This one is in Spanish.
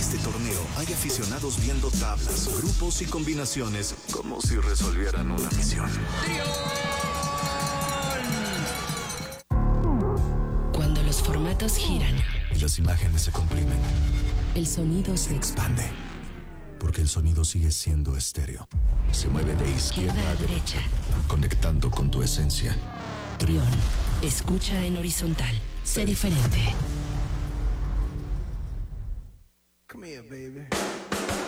este torneo hay aficionados viendo tablas, grupos y combinaciones como si resolvieran una misión. Cuando los formatos giran Y las imágenes se comprimen, el sonido se expande. Porque el sonido sigue siendo estéreo. Se mueve de izquierda queda a a derecha. conectando con tu esencia. Trión, escucha en horizontal. Sé diferente. Come here, baby.